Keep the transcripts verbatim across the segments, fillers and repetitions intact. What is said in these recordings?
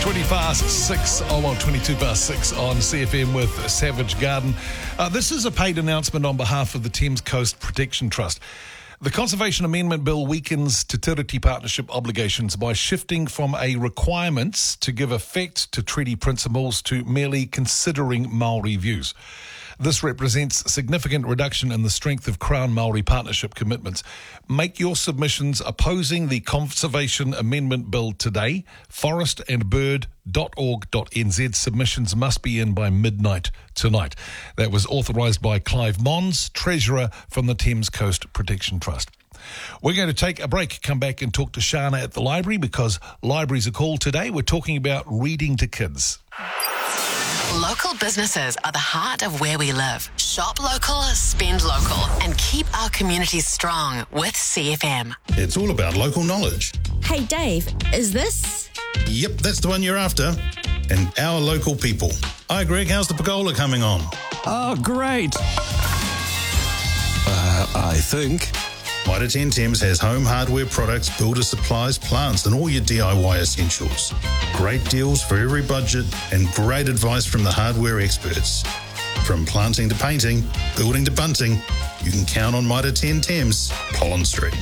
twenty past six, oh well, twenty-two past six on C F M with Savage Garden. Uh, this is a paid announcement on behalf of the Thames Coast Protection Trust. The Conservation Amendment Bill weakens Te Tiriti Partnership obligations by shifting from a requirement to give effect to treaty principles to merely considering Māori views. This represents a significant reduction in the strength of Crown Māori partnership commitments. Make your submissions opposing the Conservation Amendment Bill today. forest and bird dot org dot n z. Submissions must be in by midnight tonight. That was authorised by Clive Mons, Treasurer from the Thames Coast Protection Trust. We're going to take a break, come back and talk to Shana at the library because libraries are called today. We're talking about reading to kids. Local businesses are the heart of where we live. Shop local, spend local, and keep our communities strong with C F M. It's all about local knowledge. Hey Dave, is this? Yep, that's the one you're after. And our local people. Hi Greg, how's the pergola coming on? Oh, great. Uh, I think. Mitre ten Thames has home hardware products, builder supplies, plants, and all your D I Y essentials. Great deals for every budget and great advice from the hardware experts. From planting to painting, building to bunting, you can count on Mitre ten Thames, Pollen Street.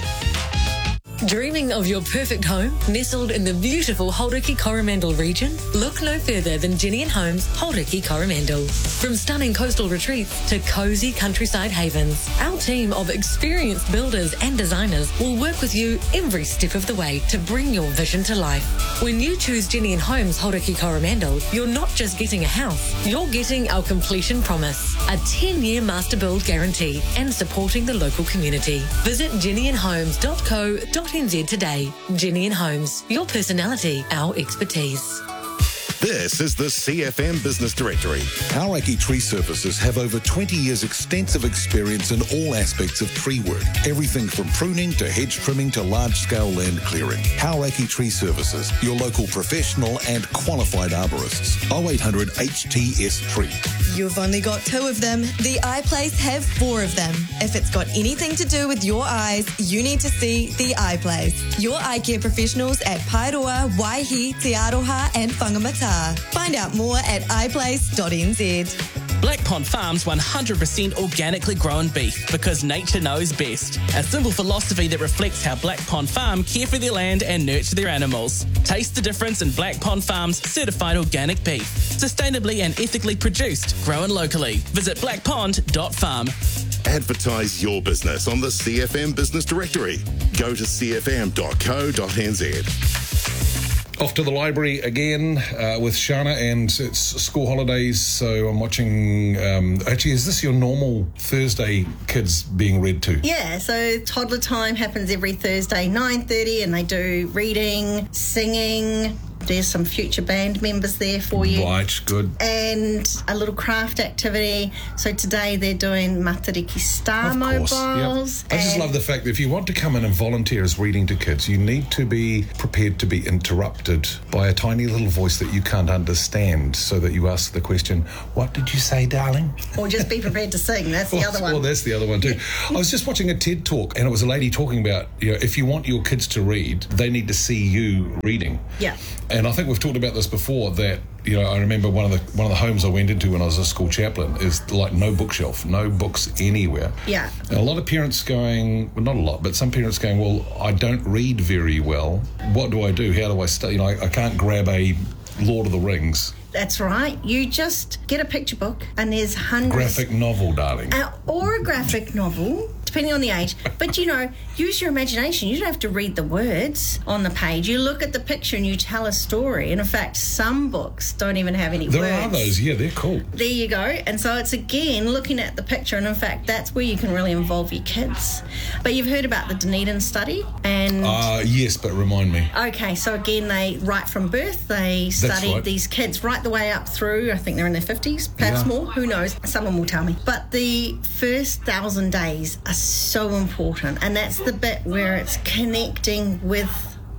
Dreaming of your perfect home nestled in the beautiful Hauraki Coromandel region? Look no further than Ginny and Homes Hauraki Coromandel. From stunning coastal retreats to cosy countryside havens, our team of experienced builders and designers will work with you every step of the way to bring your vision to life. When you choose Ginny and Homes Hauraki Coromandel, you're not just getting a house, you're getting our completion promise, a ten-year master build guarantee, and supporting the local community. Visit ginny and homes dot co dot n z today. Ginny and Homes, your personality, our expertise. This is the C F M Business Directory. Hauraki Tree Services have over twenty years extensive experience in all aspects of tree work. Everything from pruning to hedge trimming to large-scale land clearing. Hauraki Tree Services, your local professional and qualified arborists. oh eight hundred H T S Tree. You've only got two of them. The iPlace have four of them. If it's got anything to do with your eyes, you need to see the iPlace. Your eye care professionals at Paeroa, Waihi, Te Aroha and Whangamata. Find out more at i place dot n z. Black Pond Farms one hundred percent organically grown beef because nature knows best. A simple philosophy that reflects how Black Pond Farm care for their land and nurture their animals. Taste the difference in Black Pond Farm's certified organic beef. Sustainably and ethically produced, grown locally. Visit black pond dot farm. Advertise your business on the C F M Business Directory. Go to c f m dot co dot n z. Off to the library again uh, with Shana, and it's school holidays, so I'm watching... Um, actually, is this your normal Thursday kids being read to? Yeah, so toddler time happens every Thursday, nine thirty, and they do reading, singing... There's some future band members there for you. Right, good. And a little craft activity. So today they're doing Matariki Star of course, Mobiles. Yep. I just love the fact that if you want to come in and volunteer as reading to kids, you need to be prepared to be interrupted by a tiny little voice that you can't understand, so that you ask the question, what did you say, darling? Or just be prepared to sing. That's the well, other one. Well, that's the other one too. I was just watching a TED Talk, and it was a lady talking about, you know, if you want your kids to read, they need to see you reading. Yeah. And I think we've talked about this before, that, you know, I remember one of the one of the homes I went into when I was a school chaplain is like no bookshelf, no books anywhere. Yeah. And a lot of parents going, well, not a lot, but some parents going, well, I don't read very well. What do I do? How do I stay? You know, I, I can't grab a Lord of the Rings. That's right. You just get a picture book and there's hundreds... Graphic novel, darling. Uh, or a graphic novel, depending on the age. But, you know, use your imagination. You don't have to read the words on the page. You look at the picture and you tell a story. And, in fact, some books don't even have any there words. There are those. Yeah, they're cool. There you go. And so it's, again, looking at the picture. And, in fact, that's where you can really involve your kids. But you've heard about the Dunedin study. And uh, yes, but remind me. Okay, so, again, they right from birth, they studied right. these kids right the way up through, I think they're in their fifties, perhaps yeah. more, who knows, someone will tell me. But the first thousand days are so important, and that's the bit where it's connecting with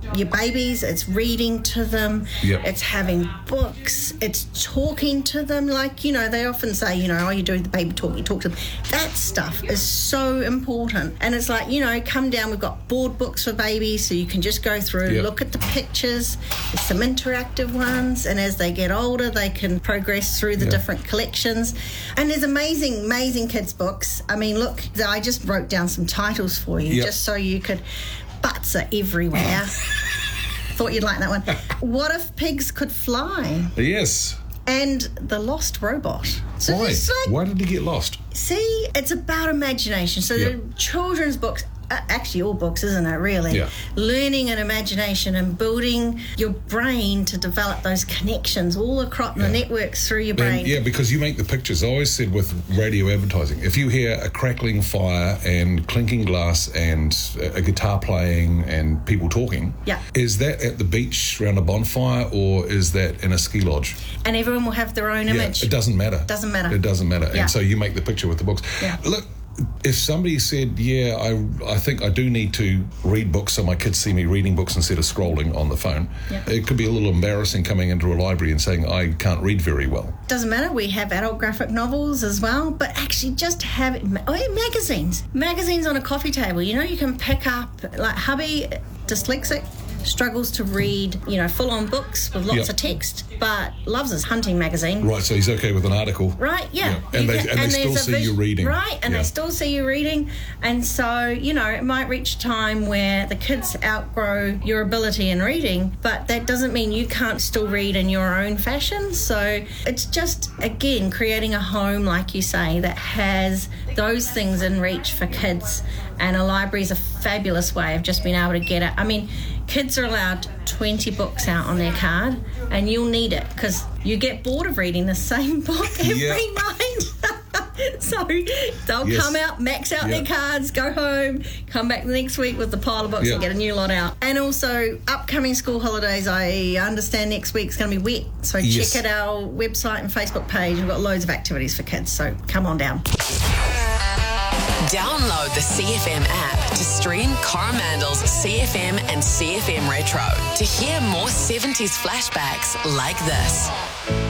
your babies, it's reading to them, Yep. it's having books, it's talking to them. Like, you know, they often say, you know, oh, you do the baby talk, you talk to them. That stuff is so important. And it's like, you know, come down, we've got board books for babies, so you can just go through, Yep. look at the pictures. There's some interactive ones, and as they get older, they can progress through the Yeah. different collections. And there's amazing, amazing kids' books. I mean, look, I just wrote down some titles for you, Yep. just so you could... Butts are everywhere. Thought you'd like that one. What If Pigs Could Fly? Yes. And The Lost Robot. So Why? it's like, Why did he get lost? see, it's about imagination. So Yeah. the children's books, uh, actually all books, isn't it, really? Yeah. Learning and imagination and building your brain to develop those connections all across the networks through your brain. And, yeah, because you make the pictures. I always said with radio advertising, if you hear a crackling fire and clinking glass and a guitar playing and people talking, Yeah. is that at the beach around a bonfire or is that in a ski lodge? And everyone will have their own image. Yeah, it doesn't matter. Doesn't matter. It doesn't matter. Yeah. And so you make the picture with the books. Yeah. Look, if somebody said, yeah, I I think I do need to read books so my kids see me reading books instead of scrolling on the phone, Yeah. it could be a little embarrassing coming into a library and saying, I can't read very well. Doesn't matter. We have adult graphic novels as well, but actually just have it. Oh, yeah, magazines. Magazines on a coffee table. You know, you can pick up, like hubby, dyslexic, struggles to read, you know, full-on books with lots Yep. of text, but loves his hunting magazine. Right, so he's okay with an article. Right, yeah. Yeah. And You they- can- and they still there's a see you reading. Right, and Yeah. they still see you reading. And so, you know, it might reach a time where the kids outgrow your ability in reading, but that doesn't mean you can't still read in your own fashion. So it's just, again, creating a home, like you say, that has those things in reach for kids. And a library is a fabulous way of just being able to get it. I mean, kids are allowed twenty books out on their card, and you'll need it because you get bored of reading the same book every Yeah. night. So they'll Yes. come out, max out Yeah. their cards, go home, come back the next week with the pile of books Yeah. and get a new lot out. And also, upcoming school holidays, I understand next week's going to be wet. So Yes. check out our website and Facebook page. We've got loads of activities for kids, so come on down. Download the C F M app to stream Coromandel's C F M and C F M Retro to hear more seventies flashbacks like this.